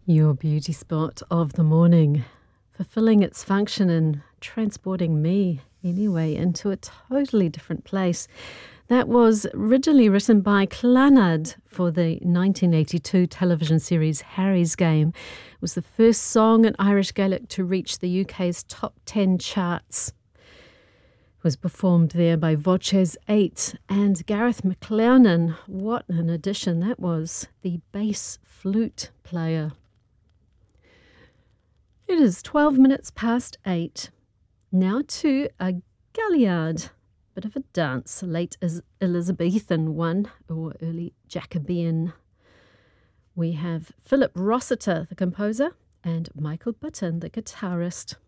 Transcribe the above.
Your beauty spot of the morning, fulfilling its function and transporting me, anyway, into a totally different place. That was originally written by Clannad for the 1982 television series Harry's Game. It was the first song in Irish Gaelic to reach the UK's top 10 charts. It was performed there by Voces 8 and Gareth McLernon. What an addition that was, the bass flute player. It is 12 minutes past 8. Now to a galliard, bit of a dance, late Elizabethan one, or early Jacobean. We have Philip Rossiter, the composer, and Michael Button, the guitarist.